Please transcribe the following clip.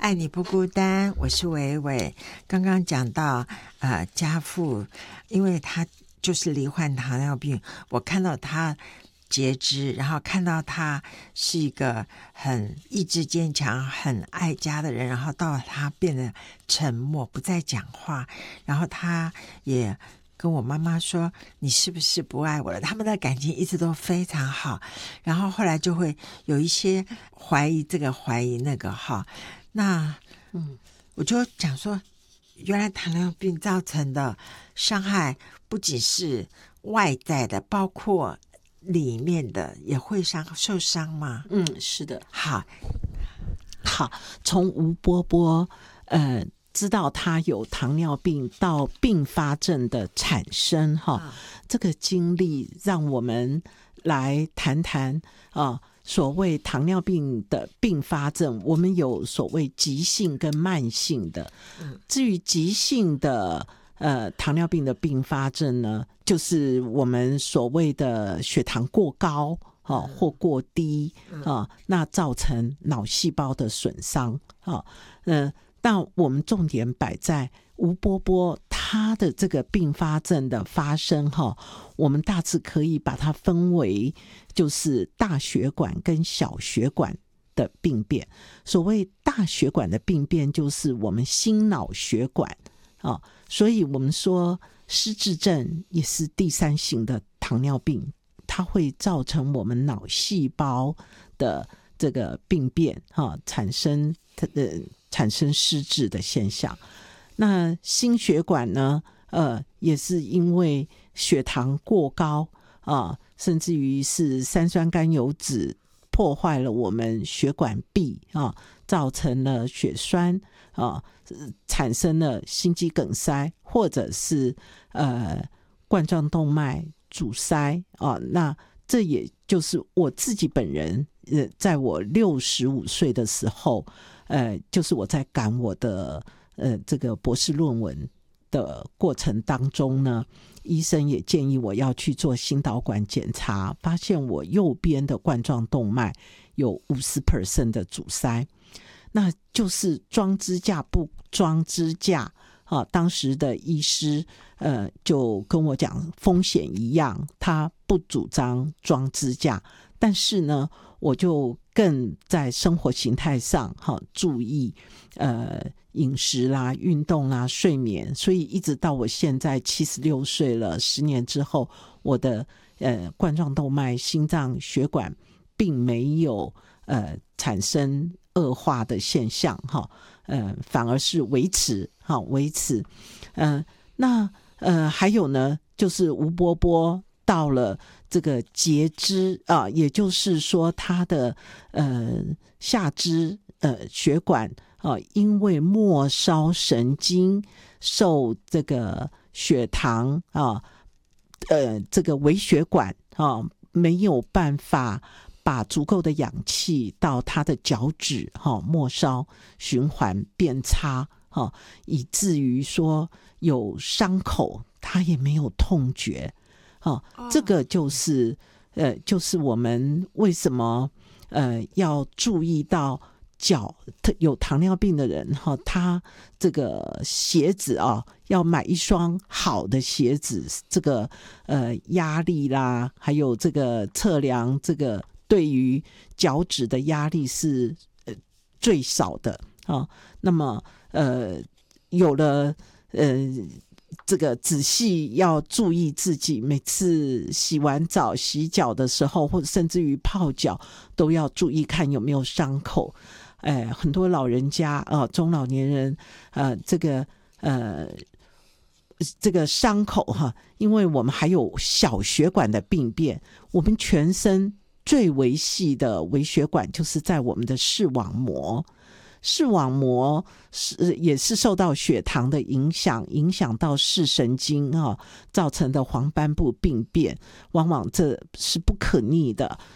爱你不孤单，我是伟伟。刚刚讲到家父，因为他就是罹患糖尿病，我看到他截肢，然后看到他是一个很意志坚强、很爱家的人，然后到他变得沉默，不再讲话，然后他也跟我妈妈说你是不是不爱我了，他们的感情一直都非常好，然后后来就会有一些怀疑这个怀疑那个哈。那我就讲说，原来糖尿病造成的伤害不仅是外在的，包括里面的也会受伤吗？ 是的。 好， 从吴波波知道他有糖尿病到并发症的产生这个经历让我们来谈谈所谓糖尿病的并发症，我们有所谓急性跟慢性的。至于急性的糖尿病的并发症呢，就是我们所谓的血糖过高或过低那造成脑细胞的损伤但我们重点摆在吴波波他的这个并发症的发生我们大致可以把它分为就是大血管跟小血管的病变。所谓大血管的病变就是我们心脑血管所以我们说失智症也是第三型的糖尿病，它会造成我们脑细胞的这个病变产生失智的现象。那心血管呢也是因为血糖过高甚至于是三酸甘油酯破坏了我们血管壁造成了血栓产生了心肌梗塞，或者是冠状动脉阻塞那这也就是我自己本人在我65岁的时候就是我在赶我的这个博士论文的过程当中呢，医生也建议我要去做心导管检查，发现我右边的冠状动脉有 50% 的阻塞，那就是装支架不装支架当时的医师就跟我讲风险一样，他不主张装支架，但是呢我就更在生活形态上注意饮食啦、运动啦、睡眠，所以一直到我现在76岁了，10年之后，我的冠状动脉、心脏血管并没有产生恶化的现象反而是维持。那还有呢，就是吴波波到了这个截肢也就是说他的下肢血管因为末梢神经受这个血糖这个微血管没有办法把足够的氧气到他的脚趾末梢循环变差以至于说有伤口他也没有痛觉这个就是我们为什么要注意到脚有糖尿病的人他这个鞋子要买一双好的鞋子，这个压力啦，还有这个测量这个对于脚趾的压力是最少的那么有了这个仔细要注意自己，每次洗完澡洗脚的时候，或者甚至于泡脚都要注意看有没有伤口很多老人家中老年人这个伤口因为我们还有小血管的病变，我们全身最微细的微血管就是在我们的视网膜，视网膜也是受到血糖的影响到视神经造成的黄斑部病变，往往这是不可逆的，